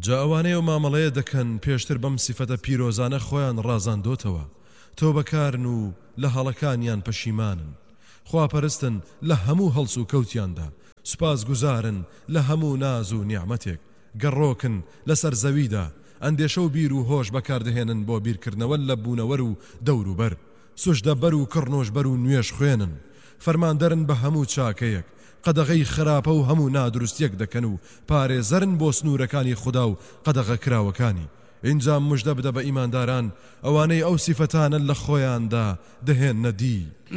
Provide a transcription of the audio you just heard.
جا ئەوانەیە و مامەڵەیە دەکەن پێشتر بەم سیفەتە پیرۆزانە خۆیان ڕازاندۆتەوە تۆ بەکارن و لە هەڵەکانیان پەشیمانن خواپەرستن لە هەموو هەڵس و کەوتیاندا سوپاس گوزارن لە هەموو ناز و نیعمەتێک گەڕۆکن لەسەر زەویدا ئەندێشە و بیر و هۆش بەکاردەهێنن بۆ بیرکردنەوە لە بوونەوەر و دەوروبەر سوشدەبەر و کڕنۆژبەر و نوێش خوێنن فەرماندەرن بە هەموو چاکەیەک قەدەغەی خراپە و هەموو نادروستیەک دەکەن و پارێزەرن بۆ سنوورەکانی خوددا و قەدەغە کراوەکانی اینجا مژدە بدە بە ئیمانداران ئەوانەی ئەو سیفەتانە لە خۆیاندا دەهێنە دی